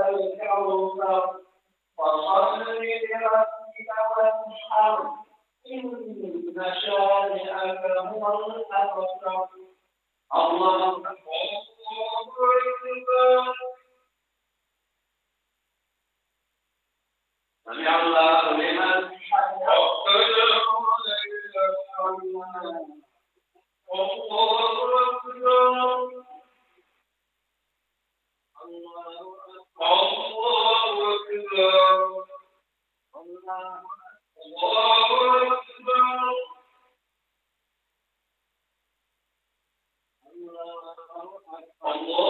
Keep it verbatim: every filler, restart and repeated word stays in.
الكوثر فصل لربك وانحر إن شانئك هو الأبتر الله أكبر